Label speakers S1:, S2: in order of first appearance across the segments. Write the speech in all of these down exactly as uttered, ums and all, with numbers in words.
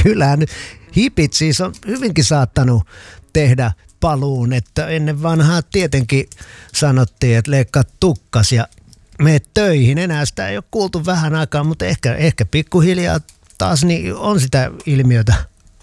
S1: Kyllähän nyt hipit siis on hyvinkin saattanut tehdä paluun, että ennen vanhaa tietenkin sanottiin, että leikkaa tukkas ja mene töihin. Enää sitä ei ole kuultu vähän aikaa, mutta ehkä, ehkä pikkuhiljaa taas niin on sitä ilmiötä.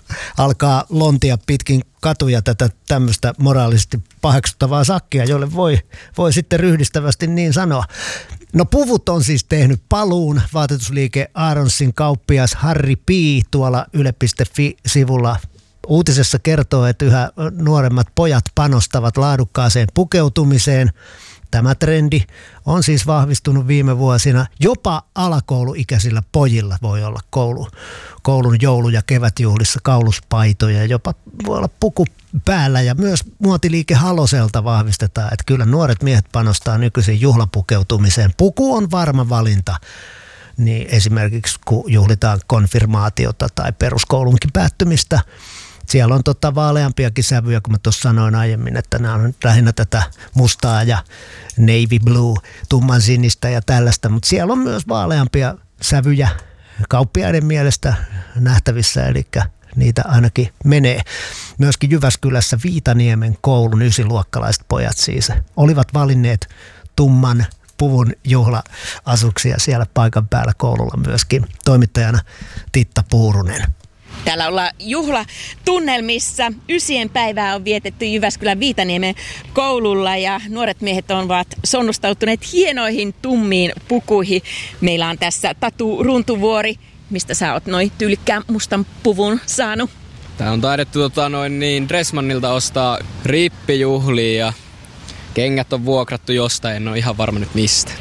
S1: Alkaa lontia pitkin katuja tätä tämmöistä moraalisesti paheksuttavaa sakkia, jolle voi, voi sitten ryhdistävästi niin sanoa. No puvut on siis tehnyt paluun. Vaatetusliike Aronsin kauppias Harry P. tuolla yle piste fi-sivulla uutisessa kertoo, että yhä nuoremmat pojat panostavat laadukkaaseen pukeutumiseen. Tämä trendi on siis vahvistunut viime vuosina. Jopa alakouluikäisillä pojilla voi olla koulu, koulun joulu- ja kevätjuhlissa kauluspaitoja. Jopa voi olla puku päällä ja myös muotiliike Haloselta vahvistetaan, että kyllä nuoret miehet panostaa nykyisin juhlapukeutumiseen. Puku on varma valinta. Niin esimerkiksi kun juhlitaan konfirmaatiota tai peruskoulunkin päättymistä. Siellä on tota vaaleampiakin sävyjä, kun mä tuossa sanoin aiemmin, että nämä on lähinnä tätä mustaa ja navy blue, tumman sinistä ja tällaista. Mutta siellä on myös vaaleampia sävyjä kauppiaiden mielestä nähtävissä, eli niitä ainakin menee. Myöskin Jyväskylässä Viitaniemen koulun ysiluokkalaiset pojat siis olivat valinneet tumman puvun juhla-asuksia siellä paikan päällä koululla myöskin. Toimittajana Titta Puurunen.
S2: Täällä ollaan juhlatunnelmissa. Ysien päivää on vietetty Jyväskylän Viitaniemen koululla ja nuoret miehet ovat sonnustautuneet hienoihin tummiin pukuihin. Meillä on tässä Tatu Runtuvuori. Mistä sä oot noin tyylikkään mustan puvun saanut?
S3: Tää on taidettu tota, noin niin Dressmannilta ostaa rippijuhliin ja kengät on vuokrattu jostain, en ole ihan varma nyt mistä.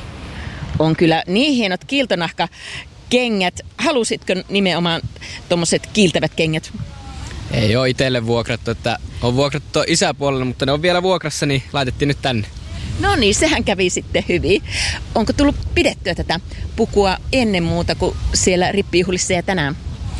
S2: On kyllä niin hienot kiiltonahka kengät. Halusitko nimenomaan tommoset kiiltävät kengät?
S3: Ei ole itselle vuokrattu, että on vuokrattu isäpuolella, mutta ne on vielä vuokrassa, niin laitettiin nyt tänne.
S2: No niin, sehän kävi sitten hyvin. Onko tullut pidettyä tätä pukua ennen muuta kuin siellä rippijuhlissa ja tänään?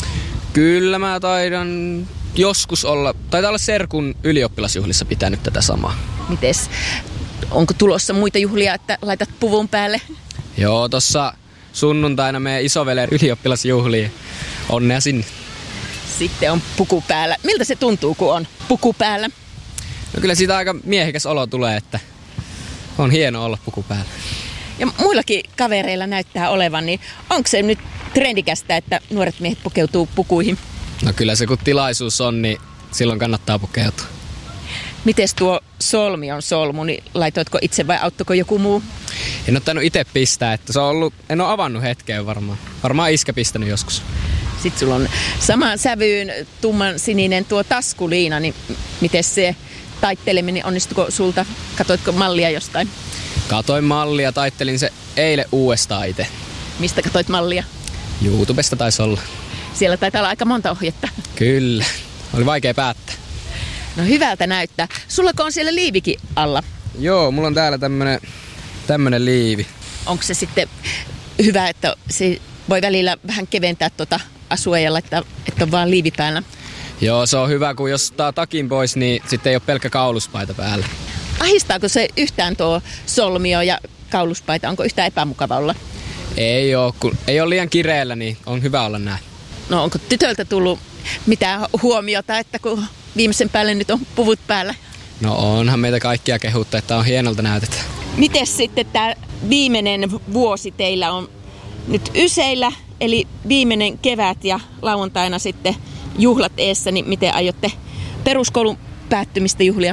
S3: Kyllä mä taidan joskus olla, taitaa olla serkun ylioppilasjuhlissa pitänyt tätä samaa.
S2: Mites? Onko tulossa muita juhlia, että laitat puvun päälle?
S3: Joo, tossa sunnuntaina meidän isovelen ylioppilasjuhliin. Onnea sinne.
S2: Sitten on puku päällä. Miltä se tuntuu, kun on puku päällä?
S3: No kyllä siitä aika miehekäs olo tulee, että on hieno olla puku päällä.
S2: Ja muillakin kavereilla näyttää olevan, niin onko se nyt trendikästä, että nuoret miehet pukeutuu pukuihin?
S3: No kyllä se kun tilaisuus on, niin silloin kannattaa pukeutua.
S2: Mites tuo solmi on solmu, niin laitoitko itse vai auttoiko joku muu?
S3: En ole tainnut itse pistää, että se on ollut, en ole avannut hetkeen varmaan. Varmaan iskä pistänyt joskus.
S2: Sitten sulla on samaan sävyyn tumman sininen tuo taskuliina, niin miten se taitteleminen onnistuko sulta? Katoitko mallia jostain?
S3: Katoin mallia, taittelin se eilen uudestaan itse.
S2: Mistä katoit mallia?
S3: YouTubesta taisi olla.
S2: Siellä taitaa olla aika monta ohjetta.
S3: Kyllä, oli vaikea päättää.
S2: No hyvältä näyttää. Sullako on siellä liivikin alla?
S3: Joo, mulla on täällä tämmönen, tämmönen liivi.
S2: Onko se sitten hyvä, että se voi välillä vähän keventää tuota asua ja laittaa, että on vaan liivi päällä?
S3: Joo, se on hyvä, kun jos ottaa takin pois, niin sitten ei ole pelkkä kauluspaita päällä.
S2: Ahistaako se yhtään tuo solmio ja kauluspaita? Onko yhtään epämukava olla?
S3: Ei ole, kun ei ole liian kireellä, niin on hyvä olla näin.
S2: No onko tytöltä tullut mitään huomiota, että kun viimeisen päälle nyt on puvut päällä?
S3: No onhan meitä kaikkia kehuttu, että on hienolta näytetä.
S2: Mites sitten tämä viimeinen vuosi teillä on nyt yseillä, eli viimeinen kevät ja lauantaina sitten juhlat eessä, niin miten aiotte peruskoulun päättymistä juhlia?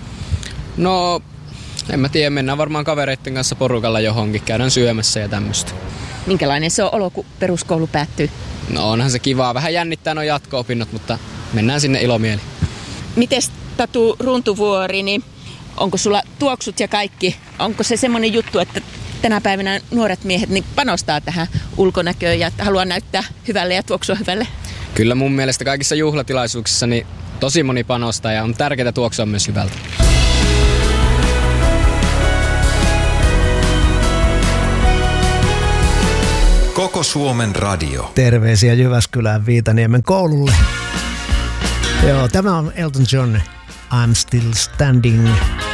S3: No, en mä tiedä, mennään varmaan kavereiden kanssa porukalla johonkin, käydään syömässä ja tämmöistä.
S2: Minkälainen se on olo, kun peruskoulu päättyy?
S3: No onhan se kivaa, vähän jännittää nuo jatko-opinnot, mutta mennään sinne ilomieli.
S2: Mites Tatu Runtuvuori, niin onko sulla tuoksut ja kaikki? Onko se semmoinen juttu, että tänä päivänä nuoret miehet niin panostaa tähän ulkonäköön ja haluaa näyttää hyvälle ja tuoksua hyvälle?
S3: Kyllä mun mielestä kaikissa juhlatilaisuuksissa niin tosi moni panostaa ja on tärkeää tuoksua myös hyvältä.
S4: Koko Suomen radio.
S1: Terveisiä Jyväskylään Viitaniemen koululle. Joo, tämä on Elton John, I'm Still Standing.